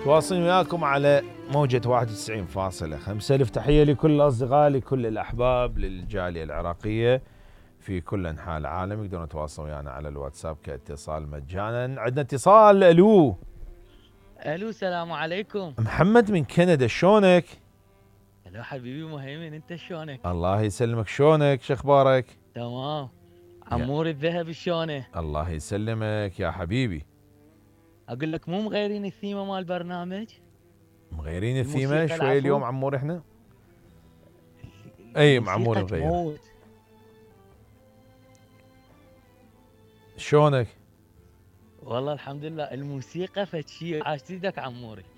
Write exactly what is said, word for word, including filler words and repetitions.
تواصلين وياكم على موجة واحد وتسعين فاصلة خمسة. الف تحية لكل الأصدقاء، لكل الأحباب، للجالية العراقية في كل أنحاء العالم. يقدرون يتواصلون ويانا على الواتساب كاتصال مجانا. عندنا اتصال. ألو الو، السلام عليكم. محمد من كندا، شلونك؟ الو حبيبي مهيمن، انت شلونك؟ الله يسلمك، شلونك؟ شخبارك؟ تمام. يا عمور الذهب شلونه؟ الله يسلمك يا حبيبي. اقول لك مو مغيرين الثيمه مال البرنامج؟ مغيرين الثيمة الموسيقى شوي اليوم العفو. عمور احنا. اي معمور الموسيقى مغير. تموت. شلونك؟ والله الحمد لله، الموسيقى فتشي عاشتك عموري.